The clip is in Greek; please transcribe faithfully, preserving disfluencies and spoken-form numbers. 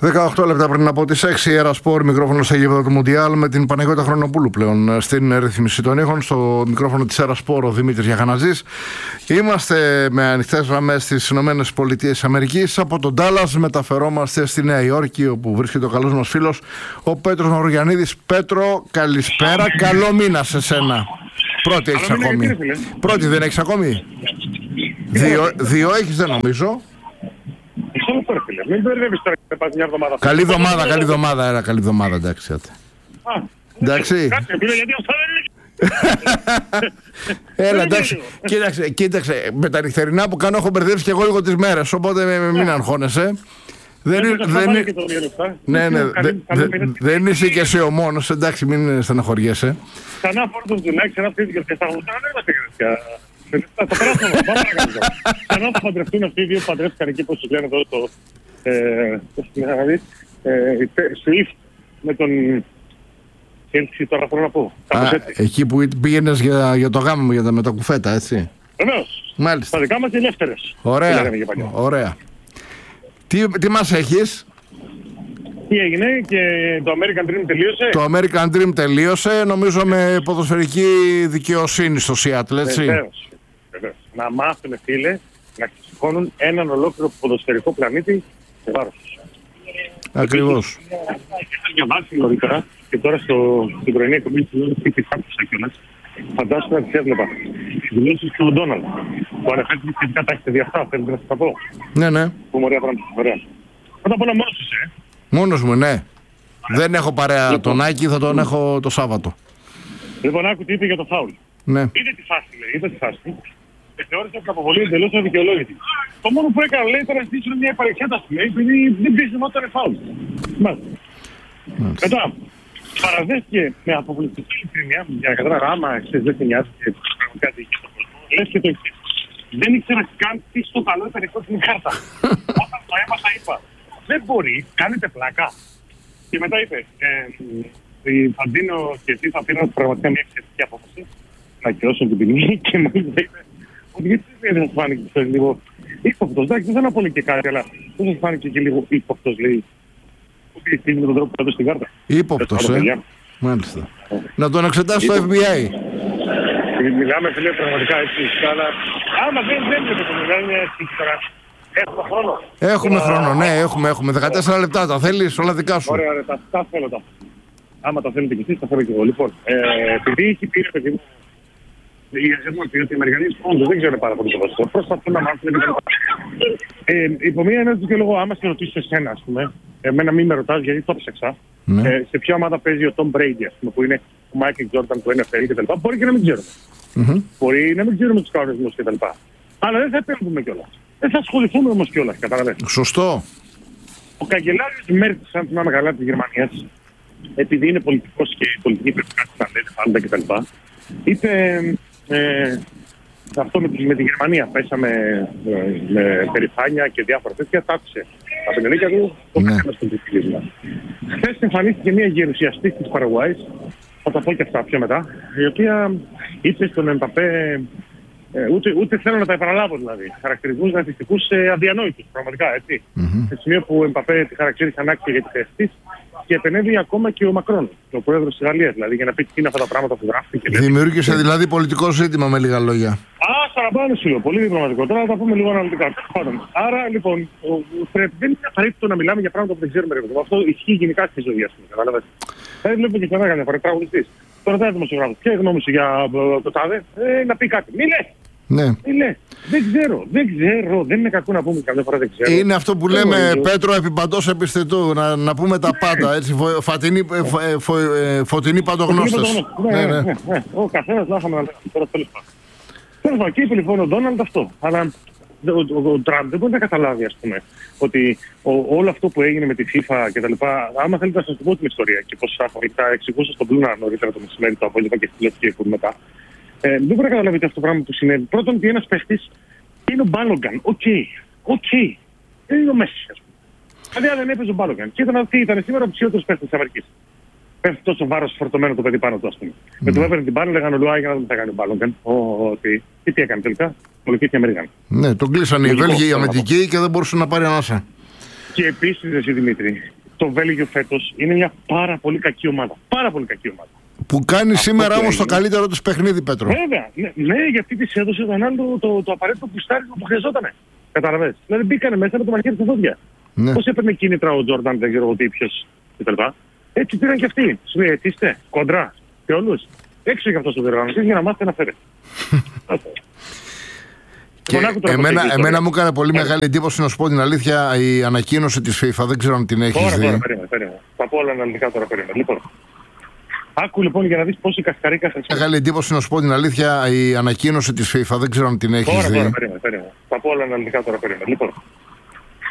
δεκαοκτώ λεπτά πριν από τις έξι, η Έρα Σπορ, μικρόφωνο στο γήπεδο του Μουντιάλ με την Παναγιώτα Χρονοπούλου πλέον στην ρύθμιση των ήχων. Στο μικρόφωνο της Έρα Σπορ ο Δημήτρης Γιαχαναζής. Είμαστε με ανοιχτές γραμμές στις Ηνωμένες Πολιτείες Αμερικής. Από τον Ντάλλας μεταφερόμαστε στη Νέα Υόρκη, όπου βρίσκεται ο καλός μας φίλος ο Πέτρος Μαυρογιαννίδης. Πέτρο, καλησπέρα. Καλό μήνα σε σένα. Πρώτη έχεις ακόμη. Πρώτη δεν έχεις ακόμη. Δύο, δύο έχεις, δεν νομίζω. Μην μπερδεύεις τώρα και πας μια εβδομάδα. Καλή εβδομάδα, καλή εβδομάδα, ένα καλή εβδομάδα, εντάξει. Εντάξει. Κάτσε, πήρε γιατί αυτό δεν είναι. Έλα, εντάξει. Κοίταξε, κοίταξε, με τα νυχτερινά που κάνω έχω μπερδεύσει και εγώ λίγο τις μέρες, οπότε μην αγχώνεσαι. Δεν είσαι και εσύ ο μόνος, εντάξει, μην στεναχωριέσαι. Ξανά φόρτος δουλειά, ξανά φύγει και στα γλωτά, δεν είμαστε γραφικά. Θα το περάσουμε, πάμε να κάνουμε. Ξανά θα παντρευτούν αυτοί οι δύο που παντρεύτηκαν εκεί, όπως τους λένε εδώ στο Swift με τον Κέλτσι, τώρα θέλω να πω. Εκεί που πήγαινες για το γάμο με τα κουφέτα, έτσι. Βεβαίως. Μάλιστα. Τα δικά μας ελεύθερες. Ωραία, ωραία. Τι μας έχεις? Τι έγινε και το American Dream τελείωσε? Το American Dream τελείωσε, νομίζω με ποδοσφαιρική δικαιοσύνη στο Seattle, έτσι. Βεβαίως. Βεβαίως. Να μάθουν, φίλε, να ξεσηκώνουν έναν ολόκληρο ποδοσφαιρικό πλανήτη σε βάρος τους. Ακριβώς. Είχα διαβάσει νωρίτερα και τώρα στο, στην πρωινή εκπομπή του τι τις άκουσα κιόλας. Φαντάζομαι να τις έβλεπα. Τις δηλώσεις του Ντόναλντ που αναφέρθηκε σχετικά, τα έχετε δει αυτά, θέλετε να σας τα πω? Ναι, ναι. Που ωραία πράγματα. Ωραία. Πρώτα απ' όλα μόνος τους, ε. Μόνος μου, ναι. Άρα. Δεν έχω παρέα λοιπόν τον Άκη, θα τον έχω το Σάββατο. Λοιπόν, άκου τι είπε για το φάουλ. Ναι. Είδε τη φάση, λέει, είδε τη φάση. Και θεώρησε την αποβολή εντελώς αδικαιολόγητη. Το μόνο που έκανε, λέει, ήταν να στήσουν μια υπαρεξέταση, λέει, επειδή δεν πίστευε ότι ήταν φάουλ. Μάλιστα. Μετά, παραδέχτηκε με αποβολητική ειλικρίνεια, για να καταλάβει, άμα ξέρεις δεν σε νοιάζει και πραγματικά διοικεί στον κόσμο, λες και το εξής. Δεν ήξερα καν τι στο καλό ήταν εκτός την κάρτα. Όταν το έμαθα, είπα, δεν μπορεί, κάνετε πλάκα. Και μετά είπε, η Φαντίνο και εσύ θα πήραν πραγματικά μια εξαιρετική απόφαση να ακυρώσουν την ποινή και μάλιστα είπε ότι γιατί δεν σας φάνηκε λίγο ύποπτος. Εντάξει, δεν θα να πω και κάτι, αλλά δεν σας φάνηκε και λίγο ύποπτος, λέει, ότι στείλει με τον τρόπο που έδωσε την κάρτα. Ύποπτος, ε. Μάλιστα. Να τον εξετάσει στο εφ μπι άι. Μιλάμε, φίλε, πραγματικά έτσι, αλλά άμα δεν βλέπετε το μιλάμε, είναι έτσι τώρα. Έχουμε χρόνο. Έχουμε χρόνο, ναι, έχουμε, έχουμε. δεκατέσσερα λεπτά τα θέλεις, όλα δικά σου. Ωραία, ωραία, τα, τα θέλω τα. Άμα τα θέλετε κι εσείς, τα θέλω κι εγώ. Λοιπόν, ε, επειδή έχει πει, παιδί μου, έχουμε πει ότι οι Αμερικανοί όντως δεν ξέρουν πάρα πολύ το βασικό. Προσπαθούν να μάθουν. Ε, υπό μία έννοια και λόγω, άμα σε ρωτήσω εσένα, ας πούμε, εμένα μην με ρωτάς γιατί το ψάξα. Ναι. Ε, σε ποια ομάδα παίζει ο Tom Brady, ας πούμε, που είναι ο Michael Jordan του N F L κτλ. Μπορεί και να μην ξέρουμε. Mm-hmm. Μπορεί να μην ξέρουμε τους κανονισμούς κτλ. Αλλά δεν θα επέμβουμε κιόλας. Δεν θα ασχοληθούμε όμως κιόλας, καταλαβαίνετε. Σωστό. Ο καγκελάριος Μέρκελ, αν θυμάμαι καλά, της Γερμανίας, επειδή είναι πολιτικός και η πολιτική πρέπει κάτι να λένε πάντα κτλ. Είπε ε, αυτό με τη, με τη Γερμανία. Πέσαμε ε, με περηφάνεια και διάφορα τέτοια. Τα άκουσε τα πενελίκια του, το ναι. Καθένα στον κριτικισμό. Χθες εμφανίστηκε μια γερουσιαστή της Παραγουάης, θα τα πω και αυτά πιο μετά, η οποία είπε στον Εμπαπέ. Ε, ούτε, ούτε θέλω να τα επαναλάβω δηλαδή. Χαρακτηρισμούς ρατσιστικούς ε, αδιανόητους, πραγματικά έτσι. Mm-hmm. Σε σημείο που ο Εμπαπέ τη χαρακτήρισε ανάξια για τη θέση της και επενέβη ακόμα και ο Μακρόν, ο πρόεδρος της Γαλλίας, δηλαδή για να πει τι είναι αυτά τα πράγματα που γράφει. Δημιούργησε λέει... δηλαδή πολιτικό ζήτημα με λίγα λόγια. Α, παραπάνω σου λέω, πολύ διπλωματικό. Τώρα θα τα πούμε λίγο αναλυτικά. Άρα λοιπόν, ο, πρέπει, δεν είναι απαραίτητο να μιλάμε για πράγματα που δεν ξέρουμε. Ρε, αυτό ισχύει γενικά στη ζωή, α πούμε. Καταλαβαίνετε. Δεν βλέπω και ξανά κανένα φορά τραγουδιστής. Τώρα δεν δημοσιογράφος. Ποια γνώμη σου για το τάδε, ε, να πει κάτι. Μη λες. Ναι. Μη λες. Δεν ξέρω, δεν ξέρω. Δεν είναι κακό να πούμε καμιά φορά δεν ξέρω. Είναι αυτό που λέμε, ε, Πέτρο, επί παντός επιστητού. Να, να πούμε τα πάντα. Έτσι, φω, φατινή, φω, φω, φωτεινοί παντογνώστες. Ναι, ναι, ναι, ναι. Ο καθένας να είχαμε να λέει. Τώρα τέλος πάντων. Τέλος πάντων, και είπε λοιπόν ο Ντόναλντ αυτό. Αλλά ο, ο, ο Τραμπ δεν μπορεί να καταλάβει, ας πούμε, ότι ο, όλο αυτό που έγινε με τη FIFA και τα λοιπά, άμα θέλετε να σας πω την ιστορία και πώς θα εξηγούσα στον Πλούνα νωρίτερα το μεσημέρι, το απόγευμα και στη Λευκή που μετά. Ε, δεν μπορεί να καταλάβετε αυτό το πράγμα που συνέβη. Πρώτον, ότι ένας παίχτης είναι ο Μπάλογκαν. Οκ, οκ. Δεν είναι ο Μέση, ας πούμε. Δηλαδή, αν δεν έπαιζε ο Μπάλογκαν. Και ήταν αυτή, ήταν σήμερα ο ψηλότερος παίχτης της Αμερικής. Πέφτει τόσο βάρος φορτωμένο το παιδί πάνω του, ας πούμε. Mm. Με το που έπαιρνε την μπάλα, λέγανε Λουά για να δούμε τι θα κάνει ο Μπάλογκαν. Ότι. Και τι έκανε τελικά. Πολιτική Αμερικάνη. Ναι, τον κλείσανε οι Βέλγοι οι αμυντικοί και δεν μπορούσε να πάρει ανάσα. Και επίσης, εσύ Δημήτρη, το Βέλγιο φέτος είναι μια πάρα πολύ κακή ομάδα. Πάρα πολύ κακή ομάδα. Που κάνει αυτό σήμερα όμως το καλύτερο της παιχνίδι, Πέτρο. Βέβαια. Ναι, ναι, γιατί της έδωσε τον άλλο το, το, το απαραίτητο πουστάρισμα που χρειαζόταν. Καταλαβαίνεις. Δηλαδή μπήκανε μέσα με το μαχαίρι στα δόντια. Ναι. Πώς έπαιρνε κίνητρα ο Τζόρνταν, δεν ξέρω τι, ποιος κτλ. Έτσι πήραν και αυτοί. Σου λέει, τι είστε, κοντρά, και όλους. Έξω για αυτός ο διοργανωτής για να μάθετε να φέρετε. Και εμένα, εμένα μου έκανε πολύ μεγάλη εντύπωση, να σου πω την αλήθεια, η ανακοίνωση της FIFA. Δεν ξέρω αν την έχεις τώρα, δει. Τώρα, περίμενε, περίμενε. Θα πω όλα αναλυτικά τώρα, περίμενε. Λοιπόν, άκου λοιπόν για να δεις πώς η Κασκαρίκα θα εξελίξει. Μεγάλη εντύπωση, να σου πω την αλήθεια, η ανακοίνωση της FIFA. Δεν ξέρω αν την έχεις τώρα, δει. Τώρα, περίμενε, περίμενε. Θα πω όλα αναλυτικά τώρα, περίμενε. Λοιπόν,